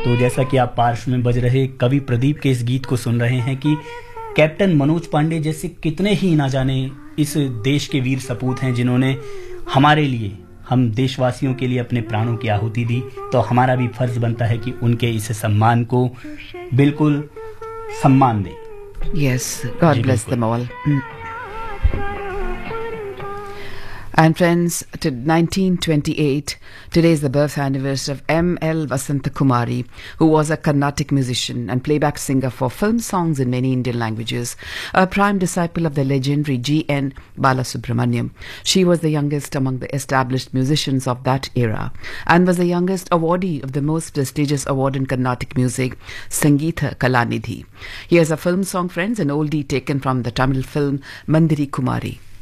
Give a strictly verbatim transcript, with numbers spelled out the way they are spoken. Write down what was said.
तो जैसा कि आप पार्श्व में बज रहे कवि प्रदीप के इस गीत को सुन रहे हैं कि कैप्टन मनोज पांडे जैसे कितने ही ना जाने इस देश के वीर सपूत हैं जिन्होंने हमारे लिए, हम देशवासियों के लिए अपने प्राणों की आहुति दी। तो हमारा भी फर्ज बनता है कि उनके इस सम्मान को बिल्कुल सम्मान दें। Yes, God bless them all. Mm. And friends, to nineteen twenty-eight, today is the birth anniversary of M L Vasanta Kumari, who was a Carnatic musician and playback singer for film songs in many Indian languages, a prime disciple of the legendary G N Balasubramaniam. She was the youngest among the established musicians of that era and was the youngest awardee of the most prestigious award in Carnatic music, Sangeetha Kalanidhi. Here's a film song, friends, an oldie taken from the Tamil film Mandiri Kumari.